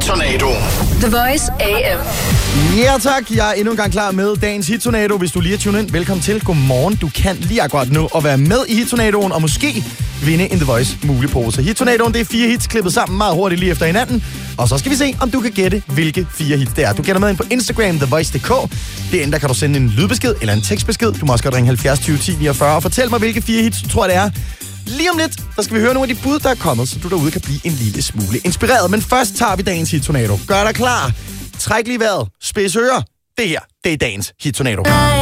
Hit-tornado. The Voice AM. Ja tak, jeg er endnu en gang klar med dagens Hit-tornado. Hvis du lige er tunet ind, velkommen til. Godmorgen. Du kan lige akkurat nu at være med i Hit-tornadoen og måske vinde en The Voice mulig pose. Hit-tornadoen, det er 4 hits klippet sammen meget hurtigt lige efter hinanden. Og så skal vi se, om du kan gætte, hvilke 4 hits det er. Du gætter med ind på Instagram, thevoice.dk. Derinde der kan du sende en lydbesked eller en tekstbesked. Du må også godt ringe 70 20 10 49 og fortæl mig, hvilke 4 hits du tror, det er. Lige om lidt, der skal vi høre nogle af de bud, der er kommet, så du derude kan blive en lille smule inspireret. Men først tager vi dagens Hit-tornado. Gør dig klar. Træk lige vejret. Spids ører. Det her, det er dagens Hit-tornado.